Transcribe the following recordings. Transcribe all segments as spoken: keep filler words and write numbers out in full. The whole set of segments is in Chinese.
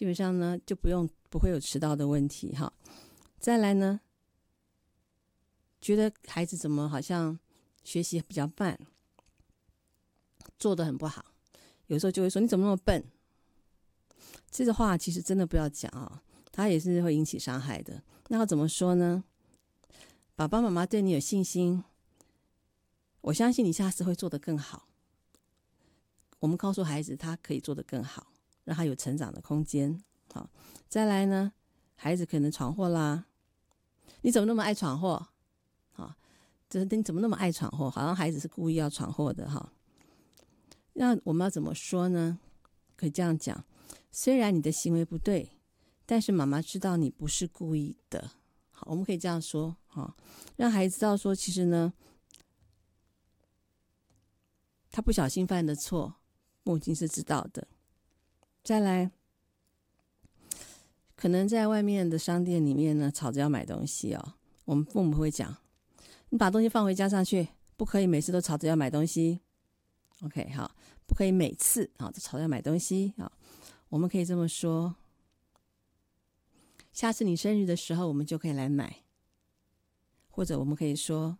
基本上呢就不用不会有迟到的问题哈。再来呢，觉得孩子怎么好像学习比较慢，做得很不好，有时候就会说你怎么那么笨。这个话其实真的不要讲啊，它也是会引起伤害的。那要怎么说呢？爸爸妈妈对你有信心，我相信你下次会做得更好。我们告诉孩子他可以做得更好，让他有成长的空间。好，再来呢，孩子可能闯祸啦，你怎么那么爱闯祸？好，就是你怎么那么爱闯祸？好像孩子是故意要闯祸的哈。那我们要怎么说呢？可以这样讲，虽然你的行为不对，但是妈妈知道你不是故意的。好，我们可以这样说，好，让孩子知道说，其实呢，他不小心犯的错，母亲是知道的。再来，可能在外面的商店里面呢，吵着要买东西哦，我们父母会讲，你把东西放回家上去，不可以每次都吵着要买东西。OK， 好，不可以每次啊都吵着要买东西啊。我们可以这么说，下次你生日的时候，我们就可以来买，或者我们可以说，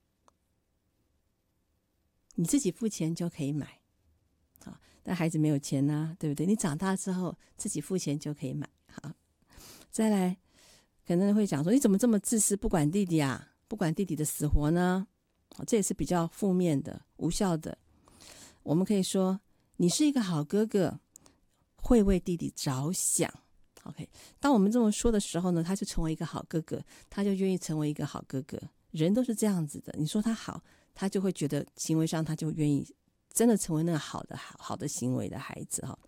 你自己付钱就可以买。好，但孩子没有钱啊，对不对？你长大之后自己付钱就可以买。好，再来，可能会讲说，你怎么这么自私，不管弟弟啊，不管弟弟的死活呢？好，这也是比较负面的、无效的。我们可以说，你是一个好哥哥，会为弟弟着想。OK， 当我们这么说的时候呢，他就成为一个好哥哥，他就愿意成为一个好哥哥。人都是这样子的，你说他好，他就会觉得行为上他就愿意真的成为那个好的好好的行为的孩子哈。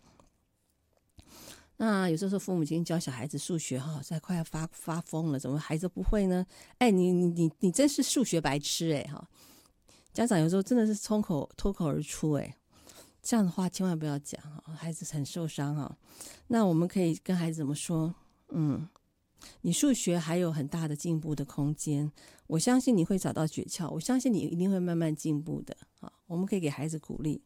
那有时候父母亲教小孩子数学哈，在快要发发疯了，怎么孩子不会呢？哎，你你你你真是数学白痴哎哈！家长有时候真的是冲口脱口而出哎，这样的话千万不要讲哈，孩子很受伤哈。那我们可以跟孩子怎么说？嗯，你数学还有很大的进步的空间，我相信你会找到诀窍，我相信你一定会慢慢进步的啊。我们可以给孩子鼓励。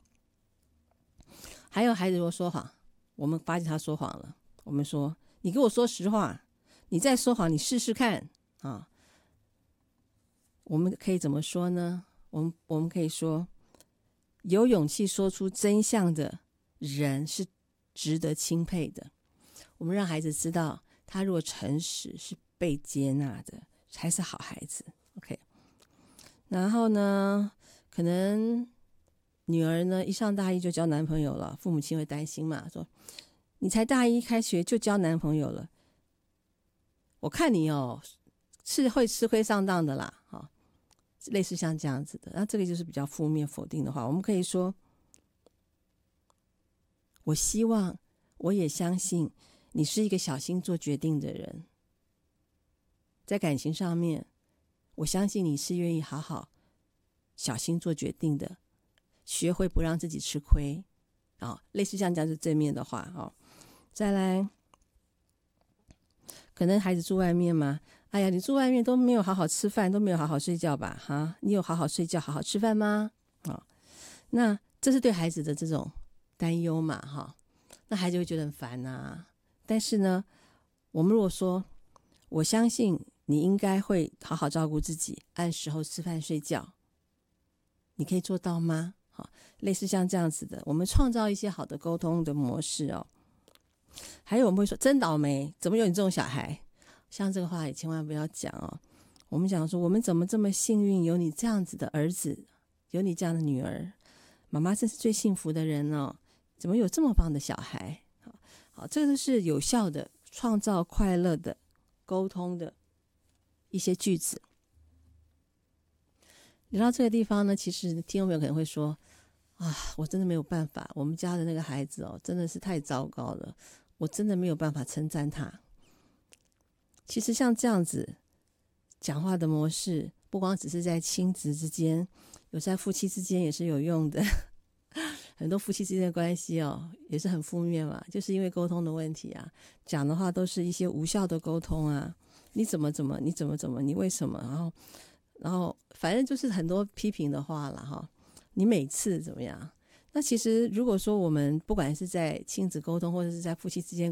还有孩子如果说谎，我们发现他说谎了，我们说你给我说实话，你再说谎你试试看啊。我们可以怎么说呢？我们我们可以说，有勇气说出真相的人是值得钦佩的。我们让孩子知道，他如果诚实是被接纳的，才是好孩子。OK， 然后呢，可能女儿呢一上大一就交男朋友了，父母亲会担心嘛，说你才大一开学就交男朋友了，我看你哦是会吃亏上当的啦，哈。类似像这样子的，那这个就是比较负面否定的话，我们可以说，我希望，我也相信你是一个小心做决定的人，在感情上面，我相信你是愿意好好小心做决定的，学会不让自己吃亏啊，类似像这样是正面的话啊。再来，可能孩子住外面嘛，哎呀，你住外面都没有好好吃饭，都没有好好睡觉吧？哈，你有好好睡觉、好好吃饭吗？啊，那这是对孩子的这种担忧嘛，哈，那孩子会觉得很烦啊。但是呢，我们如果说，我相信你应该会好好照顾自己，按时候吃饭睡觉，你可以做到吗？好，类似像这样子的，我们创造一些好的沟通的模式哦。还有我们会说，真倒霉，怎么有你这种小孩？像这个话也千万不要讲哦。我们讲说，我们怎么这么幸运，有你这样子的儿子，有你这样的女儿，妈妈真是最幸福的人哦。怎么有这么棒的小孩？好，好，这个是有效的创造快乐的沟通的一些句子。聊到这个地方呢，其实听众朋友可能会说，啊，我真的没有办法，我们家的那个孩子哦，真的是太糟糕了，我真的没有办法称赞他。其实像这样子讲话的模式，不光只是在亲子之间，有在夫妻之间也是有用的。很多夫妻之间的关系哦，也是很负面嘛，就是因为沟通的问题啊，讲的话都是一些无效的沟通啊，你怎么怎么，你怎么怎么，你为什么，然后然后反正就是很多批评的话啦哈，你每次怎么样？那其实如果说我们不管是在亲子沟通或者是在夫妻之间